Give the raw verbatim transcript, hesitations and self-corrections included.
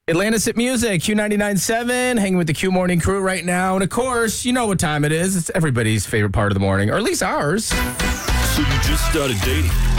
Atlantis at Music, Q ninety-nine point seven, hanging with the Q Morning crew right now. And of course, you know what time it is. It's everybody's favorite part of the morning, or at least ours. So you just started dating.